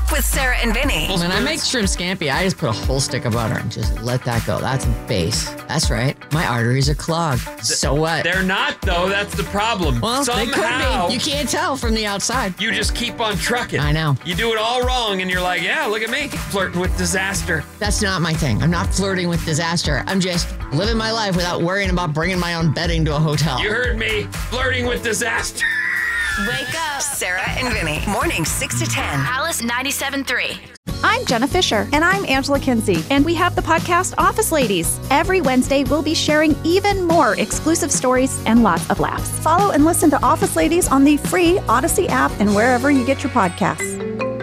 with Sarah and Vinny. When I make shrimp scampi, I just put a whole stick of butter and just let that go. That's base. That's right. My arteries are clogged. So what? They're not, though. That's the problem. Well, Somehow, they could be. You can't tell from the outside. You just keep on trucking. I know. You do it all wrong, and you're like, yeah, look at me, flirting with disaster. That's not my thing. I'm not flirting with disaster. I'm just living my life without worrying about bringing my own bedding to a hotel. You heard me, flirting with disaster. Wake up. Sarah and Vinny. Morning 6 to 10. Alice 97.3. I'm Jenna Fisher. And I'm Angela Kinsey. And we have the podcast Office Ladies. Every Wednesday, we'll be sharing even more exclusive stories and lots of laughs. Follow and listen to Office Ladies on the free Odyssey app and wherever you get your podcasts.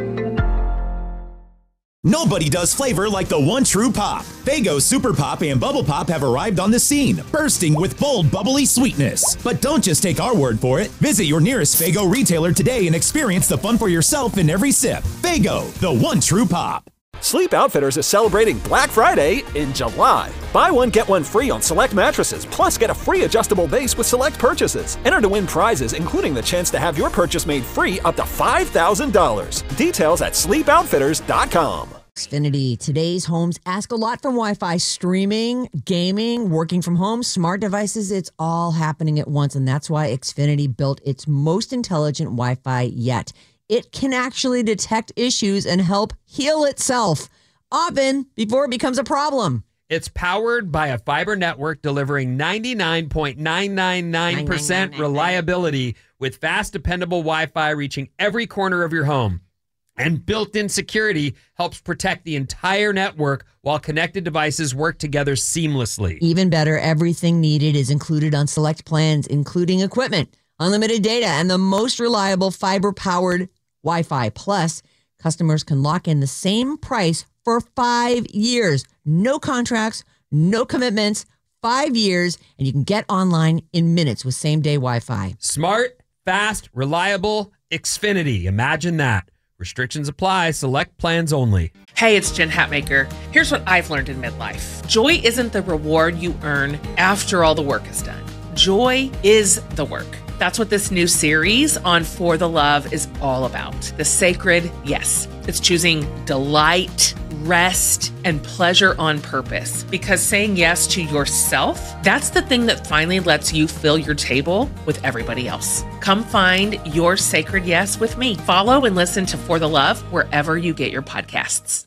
Nobody does flavor like the one true pop. Faygo Super Pop and Bubble Pop have arrived on the scene, bursting with bold, bubbly sweetness. But don't just take our word for it. Visit your nearest Faygo retailer today and experience the fun for yourself in every sip. Faygo, the one true pop. Sleep Outfitters is celebrating Black Friday in July. Buy one, get one free on select mattresses, plus get a free adjustable base with select purchases. Enter to win prizes, including the chance to have your purchase made free up to $5,000. Details at sleepoutfitters.com. Xfinity. Today's homes ask a lot from Wi-Fi. Streaming, gaming, working from home, smart devices, it's all happening at once. And that's why Xfinity built its most intelligent Wi-Fi yet. It can actually detect issues and help heal itself, often before it becomes a problem. It's powered by a fiber network delivering 99.999% reliability with fast, dependable Wi-Fi reaching every corner of your home. And built-in security helps protect the entire network while connected devices work together seamlessly. Even better, everything needed is included on select plans, including equipment, unlimited data, and the most reliable fiber-powered Wi-Fi. Plus, customers can lock in the same price for 5 years. No contracts, no commitments, 5 years, and you can get online in minutes with same-day Wi-Fi. Smart, fast, reliable, Xfinity. Imagine that. Restrictions apply. Select plans only. Hey, it's Jen Hatmaker. Here's what I've learned in midlife. Joy isn't the reward you earn after all the work is done. Joy is the work. That's what this new series on For the Love is all about. The sacred yes. It's choosing delight, rest, and pleasure on purpose. Because saying yes to yourself, that's the thing that finally lets you fill your table with everybody else. Come find your sacred yes with me. Follow and listen to For the Love wherever you get your podcasts.